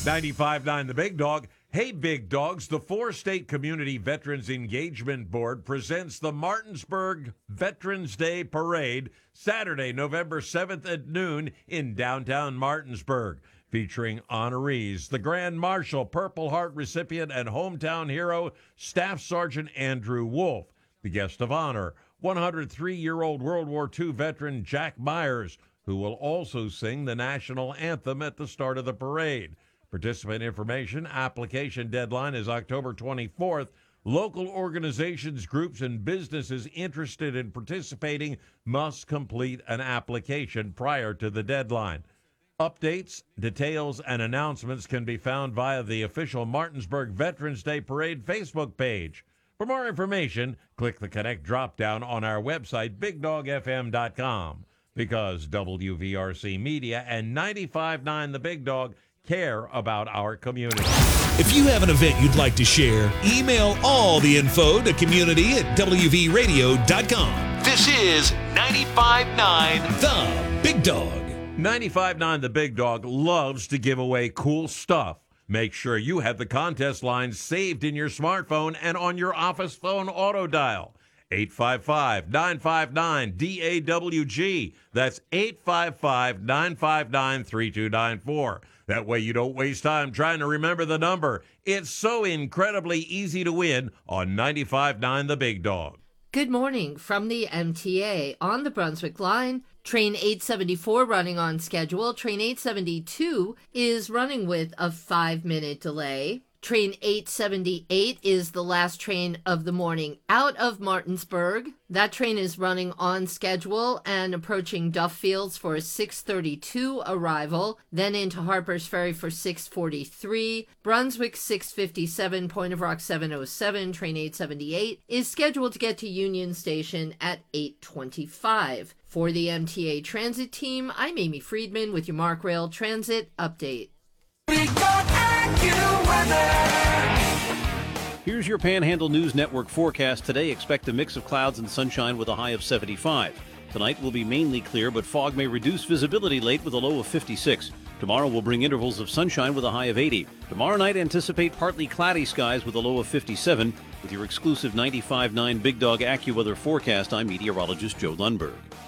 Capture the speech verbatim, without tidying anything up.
ninety-five point nine The Big Dog. Hey, Big Dogs, the Four-State Community Veterans Engagement Board presents the Martinsburg Veterans Day Parade Saturday, November seventh at noon in downtown Martinsburg, featuring honorees, the Grand Marshal, Purple Heart recipient, and hometown hero, Staff Sergeant Andrew Wolf. The guest of honor, one hundred three-year-old World War Two veteran Jack Myers, who will also sing the national anthem at the start of the parade. Participant information, application deadline is October twenty-fourth. Local organizations, groups, and businesses interested in participating must complete an application prior to the deadline. Updates, details, and announcements can be found via the official Martinsburg Veterans Day Parade Facebook page. For more information, click the Connect drop-down on our website, big dog f m dot com, because W V R C Media and ninety-five point nine The Big Dog care about our community. If you have an event you'd like to share, email all the info to community at w v radio dot com. This is ninety-five point nine The Big Dog. ninety-five point nine The Big Dog loves to give away cool stuff. Make sure you have the contest lines saved in your smartphone and on your office phone auto dial. eight five five, nine five nine, D A W G. That's eight five five, nine five nine, three two nine four. That way you don't waste time trying to remember the number. It's so incredibly easy to win on ninety-five point nine The Big Dog. Good morning from the M T A. On the Brunswick line, train eight seventy-four running on schedule. Train eight seventy-two is running with a five-minute delay. Train eight seventy-eight is the last train of the morning out of Martinsburg. That train is running on schedule and approaching Duffields for a six thirty-two arrival, then into Harper's Ferry for six forty-three. Brunswick six fifty-seven, Point of Rock seven oh seven, train eight seventy-eight is scheduled to get to Union Station at eight twenty-five. For the M T A Transit Team, I'm Amy Friedman with your Mark Rail Transit Update. We got AccuWeather. Here's your Panhandle News Network forecast. Today, expect a mix of clouds and sunshine with a high of seventy-five. Tonight will be mainly clear, but fog may reduce visibility late with a low of fifty-six. Tomorrow will bring intervals of sunshine with a high of eighty. Tomorrow night, anticipate partly cloudy skies with a low of fifty-seven. With your exclusive ninety-five point nine Big Dog AccuWeather forecast, I'm meteorologist Joe Lundberg.